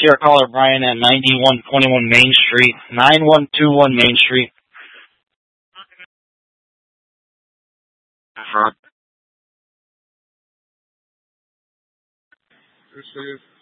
Sierra caller Brian at 9121 Main Street, 9121 Main Street. This is